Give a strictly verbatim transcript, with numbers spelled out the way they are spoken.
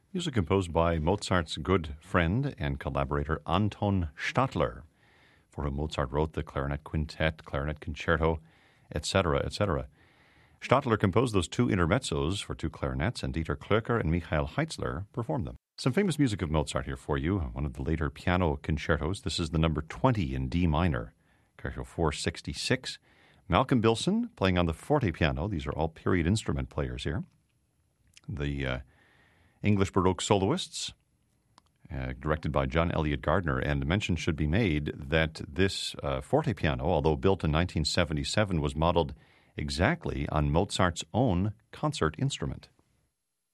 Music composed by Mozart's good friend and collaborator Anton Stadler, for whom Mozart wrote the clarinet quintet, clarinet concerto, et cetera, et cetera. Stadler composed those two intermezzos for two clarinets, and Dieter Klöcker and Michael Heitzler performed them. Some famous music of Mozart here for you, one of the later piano concertos. This is the number twenty in D minor, Concerto four sixty-six. Malcolm Bilson playing on the forte piano. These are all period instrument players here. The uh, English Baroque soloists, uh, directed by John Elliott Gardner. And mention should be made that this uh, forte piano, although built in nineteen seventy-seven, was modeled exactly on Mozart's own concert instrument.